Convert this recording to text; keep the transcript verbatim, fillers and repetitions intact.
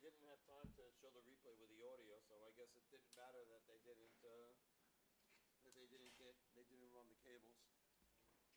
didn't have time to show the replay with the audio, so I guess it didn't matter that they didn't uh,